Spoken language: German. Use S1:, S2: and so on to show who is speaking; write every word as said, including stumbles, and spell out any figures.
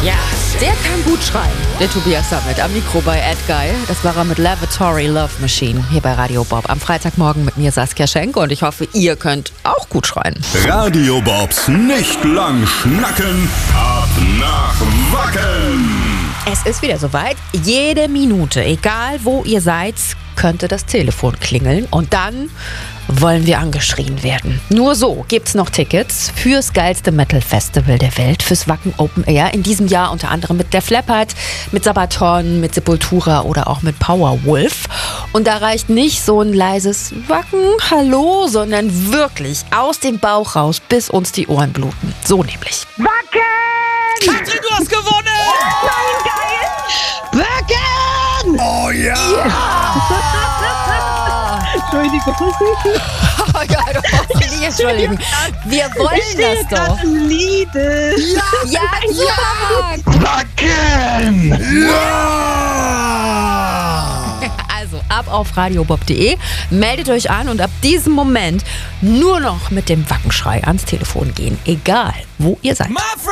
S1: Ja, der kann gut schreien. Der Tobias Sammet am Mikro bei Ed Guy. Das war er mit Lavatory Love Machine hier bei Radio Bob. Am Freitagmorgen mit mir Saskia Schenk und ich hoffe, ihr könnt auch gut schreien.
S2: Radio Bobs nicht lang schnacken, ab nach Wackeln.
S1: Es ist wieder soweit. Jede Minute, egal wo ihr seid, könnte das Telefon klingeln und dann wollen wir angeschrien werden. Nur so gibt's noch Tickets fürs geilste Metal-Festival der Welt, fürs Wacken Open Air. In diesem Jahr unter anderem mit Def Leppard, mit Sabaton, mit Sepultura oder auch mit Powerwolf. Und da reicht nicht so ein leises Wacken, Hallo, sondern wirklich aus dem Bauch raus, bis uns die Ohren bluten. So nämlich.
S3: Wacken!
S4: Katrin, du hast gewonnen!
S3: Nein, geil! Wacken!
S2: Oh ja!
S3: Entschuldigung.
S1: Oh Gott, du brauchst dich nicht entschuldigen. Wir wollen
S3: Ich stehe
S1: das
S3: gerade
S1: doch.
S3: im Liede.
S1: Ja, ja.
S2: Wacken! Ja!
S1: Also ab auf radiobob punkt de, meldet euch an und ab diesem Moment nur noch mit dem Wackenschrei ans Telefon gehen. Egal, wo ihr seid.
S4: My